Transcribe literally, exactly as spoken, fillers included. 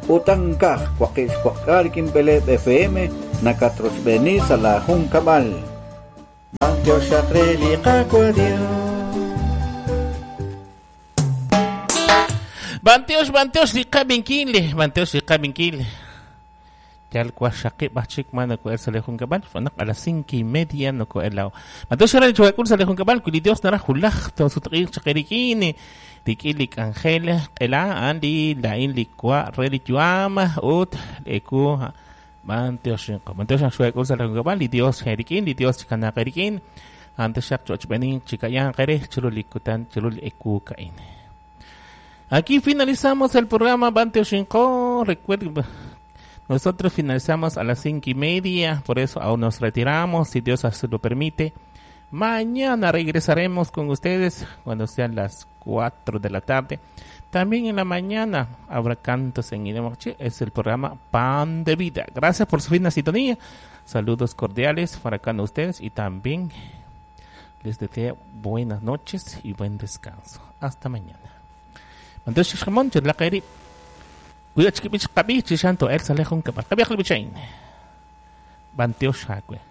Utankaj kwakis kwakar kimpele F M nakatros beni salahun kabal. Mantio shakreli kakwadio. Banteos, banteos, lika bingkili, banteos, lika bingkili. Yal kwa shaki bachik man ko el salehun kabal, fanak alas cinco y media no ko elaw. Banteos shara chwa kul salehun kabal, kuli Dios nara hulak to sutqil chakirikini. Dikilik Angela, ela andi lain likwa reli juama ut eku banteos ko. Banteos shwa kul salehun kabal, Dios herikin, Dios chikana kerikin. Antes shak choch benin chikayan kere chululikutan chulul eku kain. Aquí finalizamos el programa Banteo Shinko. Recuerden, nosotros finalizamos a las cinco y media, por eso aún nos retiramos, si Dios así lo permite. Mañana regresaremos con ustedes cuando sean las cuatro de la tarde. También en la mañana habrá cantos en Inemoche, es el programa Pan de Vida. Gracias por su fina sintonía. Saludos cordiales para cada ustedes y también les deseo buenas noches y buen descanso. Hasta mañana. Entonces, Ramón, yo la quería. Cuida chiquipich, cabi, chishanto, el salejón que para cabi, Banteo Shakwe.